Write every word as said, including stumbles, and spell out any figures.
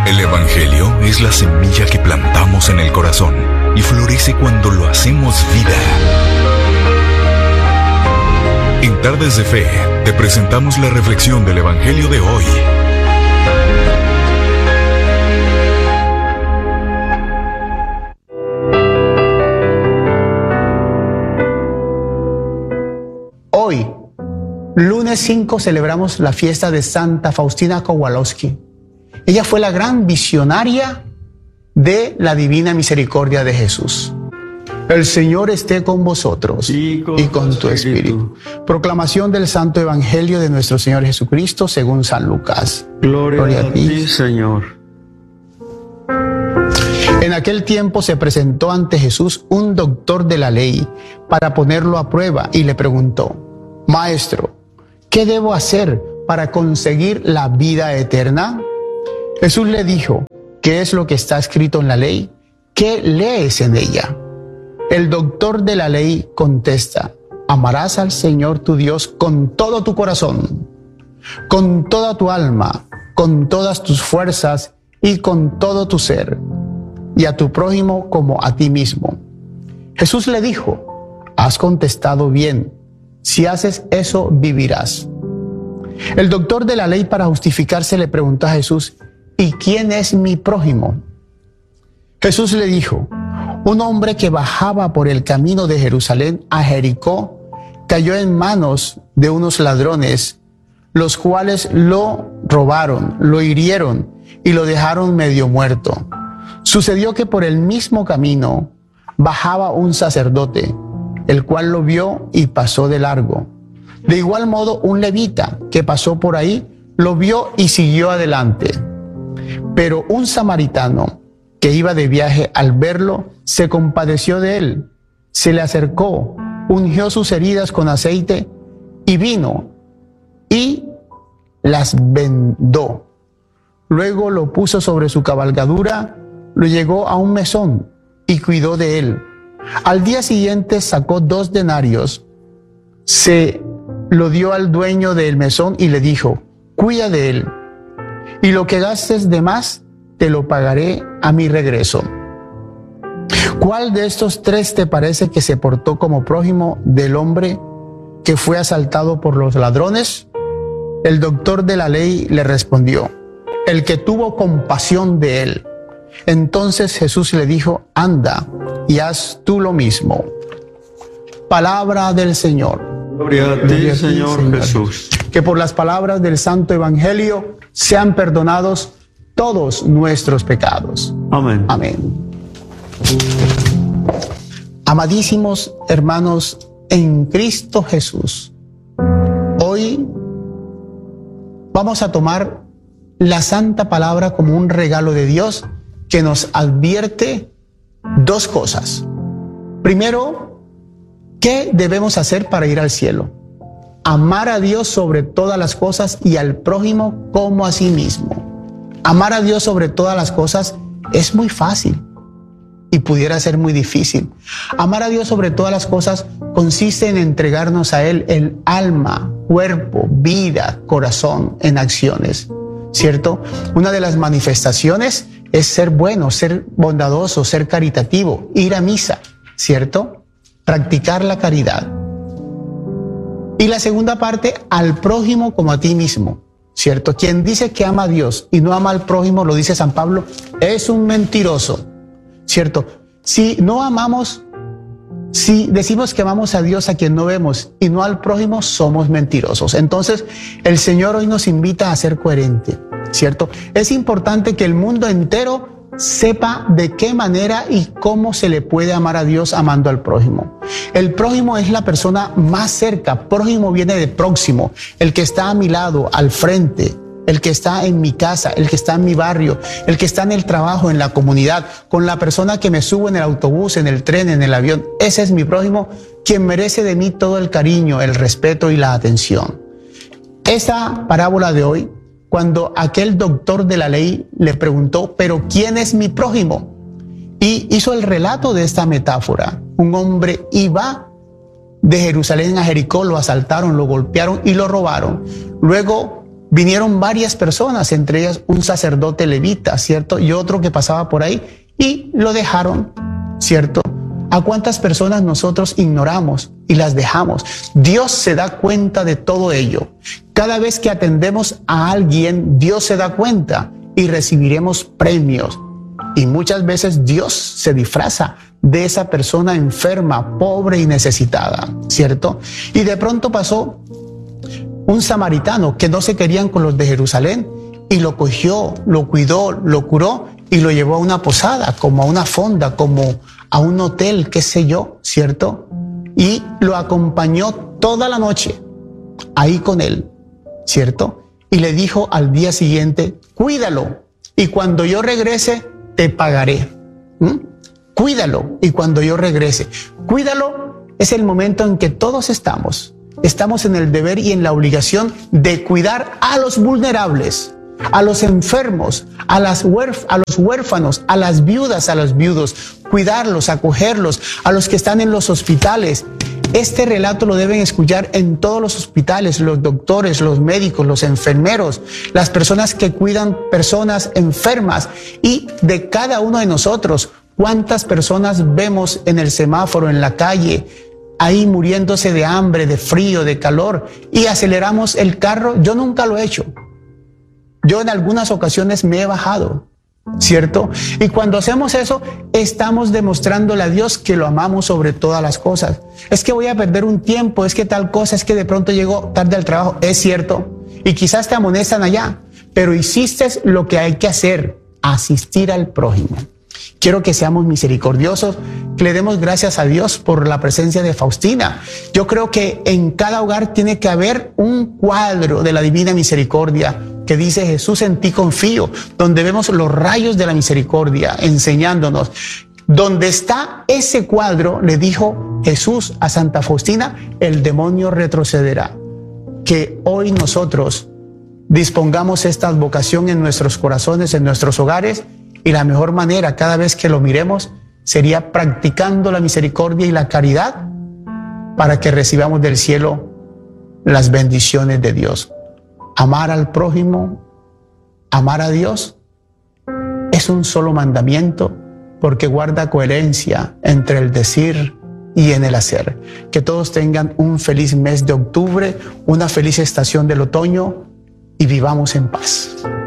El Evangelio es la semilla que plantamos en el corazón y florece cuando lo hacemos vida. En Tardes de Fe, te presentamos la reflexión del Evangelio de hoy. Hoy, lunes cinco, celebramos la fiesta de Santa Faustina Kowalowski. Ella fue la gran visionaria de la Divina Misericordia de Jesús. El Señor esté con vosotros y con, y con tu espíritu. espíritu. Proclamación del Santo Evangelio de nuestro Señor Jesucristo según San Lucas. Gloria, Gloria a ti, Señor. En aquel tiempo se presentó ante Jesús un doctor de la ley para ponerlo a prueba y le preguntó: Maestro, ¿qué debo hacer para conseguir la vida eterna? Jesús le dijo: ¿qué es lo que está escrito en la ley? ¿Qué lees en ella? El doctor de la ley contesta: amarás al Señor tu Dios con todo tu corazón, con toda tu alma, con todas tus fuerzas y con todo tu ser, y a tu prójimo como a ti mismo. Jesús le dijo: has contestado bien, si haces eso vivirás. El doctor de la ley, para justificarse, le preguntó a Jesús: ¿y quién es mi prójimo? Jesús le dijo: un hombre que bajaba por el camino de Jerusalén a Jericó cayó en manos de unos ladrones, los cuales lo robaron, lo hirieron y lo dejaron medio muerto. Sucedió que por el mismo camino bajaba un sacerdote, el cual lo vio y pasó de largo. De igual modo, un levita que pasó por ahí lo vio y siguió adelante. Pero un samaritano que iba de viaje, al verlo, se compadeció de él, se le acercó, ungió sus heridas con aceite y vino y las vendó. Luego lo puso sobre su cabalgadura, lo llevó a un mesón y cuidó de él. Al día siguiente sacó dos denarios, se lo dio al dueño del mesón y le dijo: cuida de él, y lo que gastes de más te lo pagaré a mi regreso. ¿Cuál de estos tres te parece que se portó como prójimo del hombre que fue asaltado por los ladrones? El doctor de la ley le respondió: el que tuvo compasión de él. Entonces Jesús le dijo: anda y haz tú lo mismo. Palabra del Señor. Gloria a ti, Gloria a ti Señor, Señor Jesús. Que por las palabras del Santo Evangelio sean perdonados todos nuestros pecados. Amén. Amén. Amadísimos hermanos en Cristo Jesús, hoy vamos a tomar la santa palabra como un regalo de Dios que nos advierte dos cosas. Primero, ¿qué debemos hacer para ir al cielo? Amar a Dios sobre todas las cosas y al prójimo como a sí mismo. Amar a Dios sobre todas las cosas es muy fácil y pudiera ser muy difícil. Amar a Dios sobre todas las cosas consiste en entregarnos a Él el alma, cuerpo, vida, corazón en acciones, ¿cierto? Una de las manifestaciones es ser bueno, ser bondadoso, ser caritativo, ir a misa, ¿cierto? Practicar la caridad. Y la segunda parte, al prójimo como a ti mismo, ¿cierto? Quien dice que ama a Dios y no ama al prójimo, lo dice San Pablo, es un mentiroso, ¿cierto? Si no amamos, si decimos que amamos a Dios a quien no vemos y no al prójimo, somos mentirosos. Entonces, el Señor hoy nos invita a ser coherente, ¿cierto? Es importante que el mundo entero sepa de qué manera y cómo se le puede amar a Dios amando al prójimo. El prójimo es la persona más cerca. Prójimo viene de próximo, el que está a mi lado, al frente, el que está en mi casa, el que está en mi barrio, el que está en el trabajo, en la comunidad, con la persona que me subo en el autobús, en el tren, en el avión. Ese es mi prójimo, quien merece de mí todo el cariño, el respeto y la atención. Esta parábola de hoy, cuando aquel doctor de la ley le preguntó: ¿pero quién es mi prójimo? Y hizo el relato de esta metáfora. Un hombre iba de Jerusalén a Jericó, lo asaltaron, lo golpearon y lo robaron. Luego vinieron varias personas, entre ellas un sacerdote levita, ¿cierto? Y otro que pasaba por ahí, y lo dejaron, ¿cierto? ¿A cuántas personas nosotros ignoramos y las dejamos? Dios se da cuenta de todo ello. Cada vez que atendemos a alguien, Dios se da cuenta y recibiremos premios. Y muchas veces Dios se disfraza de esa persona enferma, pobre y necesitada, ¿cierto? Y de pronto pasó un samaritano que no se querían con los de Jerusalén y lo cogió, lo cuidó, lo curó y lo llevó a una posada, como a una fonda, como a un hotel, qué sé yo, ¿cierto? Y lo acompañó toda la noche ahí con él, ¿cierto? Y le dijo al día siguiente, cuídalo y cuando yo regrese te pagaré. ¿Mm? Cuídalo y cuando yo regrese. Cuídalo es el momento en que todos estamos. Estamos en el deber y en la obligación de cuidar a los vulnerables, a los enfermos, a, las huérf- a los huérfanos, a las viudas, a los viudos, cuidarlos, acogerlos, a los que están en los hospitales. Este relato lo deben escuchar en todos los hospitales, los doctores, los médicos, los enfermeros, las personas que cuidan personas enfermas y de cada uno de nosotros. ¿Cuántas personas vemos en el semáforo, en la calle, ahí muriéndose de hambre, de frío, de calor y aceleramos el carro? Yo nunca lo he hecho. Yo en algunas ocasiones me he bajado, ¿cierto? Y cuando hacemos eso, estamos demostrándole a Dios que lo amamos sobre todas las cosas. Es que voy a perder un tiempo, es que tal cosa, es que de pronto llego tarde al trabajo. Es cierto. Y quizás te amonestan allá, pero hiciste lo que hay que hacer, asistir al prójimo. Quiero que seamos misericordiosos, que le demos gracias a Dios por la presencia de Faustina. Yo creo que en cada hogar tiene que haber un cuadro de la divina misericordia que dice Jesús en ti confío, donde vemos los rayos de la misericordia enseñándonos. Donde está ese cuadro, le dijo Jesús a Santa Faustina, el demonio retrocederá. Que hoy nosotros dispongamos esta vocación en nuestros corazones, en nuestros hogares, y la mejor manera cada vez que lo miremos sería practicando la misericordia y la caridad para que recibamos del cielo las bendiciones de Dios. Amar al prójimo, amar a Dios, es un solo mandamiento porque guarda coherencia entre el decir y en el hacer. Que todos tengan un feliz mes de octubre, una feliz estación del otoño y vivamos en paz.